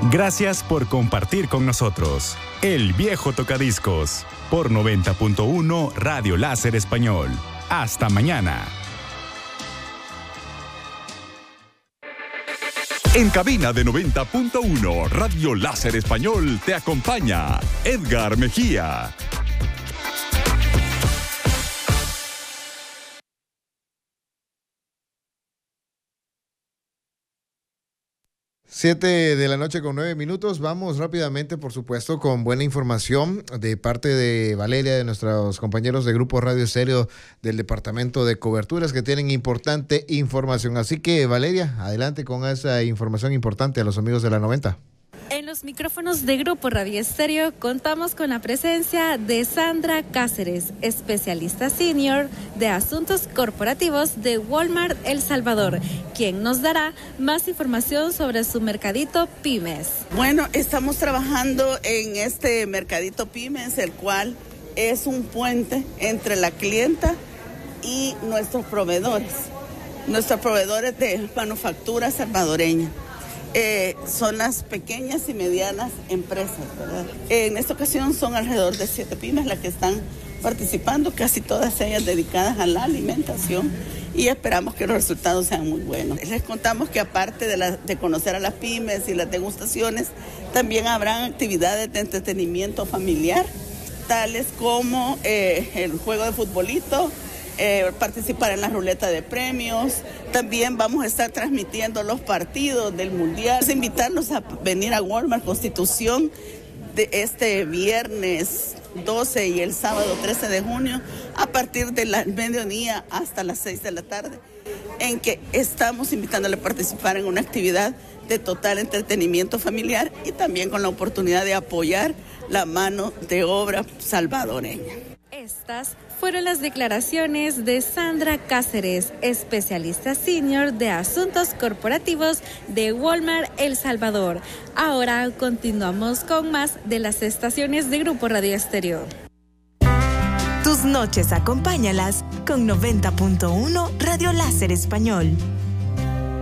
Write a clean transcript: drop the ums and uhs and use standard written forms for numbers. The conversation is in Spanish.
Gracias por compartir con nosotros El Viejo Tocadiscos por 90.1 Radio Láser Español. Hasta mañana. En cabina de 90.1 Radio Láser Español te acompaña Edgar Mejía. Siete de la noche con 9 minutos. Vamos rápidamente, por supuesto, con buena información de parte de Valeria, de nuestros compañeros de Grupo Radio Estéreo del Departamento de Coberturas, que tienen importante información. Así que, Valeria, adelante con esa información importante a los amigos de la 90. En los micrófonos de Grupo Radio Estéreo contamos con la presencia de Sandra Cáceres, especialista senior de asuntos corporativos de Walmart El Salvador, quien nos dará más información sobre su mercadito Pymes. Bueno, estamos trabajando en este mercadito Pymes, el cual es un puente entre la clienta y nuestros proveedores de manufactura salvadoreña. Son las pequeñas y medianas empresas, ¿verdad? En esta ocasión son alrededor de 7 pymes las que están participando, casi todas ellas dedicadas a la alimentación, y esperamos que los resultados sean muy buenos. Les contamos que aparte de conocer a las pymes y las degustaciones, también habrán actividades de entretenimiento familiar, tales como el juego de futbolito, participar en la ruleta de premios. También vamos a estar transmitiendo los partidos del Mundial. Invitarlos a venir a Walmart Constitución de este viernes 12 y el sábado 13 de junio a partir del mediodía hasta las 6 de la tarde, en que estamos invitándole a participar en una actividad de total entretenimiento familiar y también con la oportunidad de apoyar la mano de obra salvadoreña. Estas fueron las declaraciones de Sandra Cáceres, especialista senior de asuntos corporativos de Walmart El Salvador. Ahora continuamos con más de las estaciones de Grupo Radio Estéreo. Tus noches acompáñalas con 90.1 Radio Láser Español.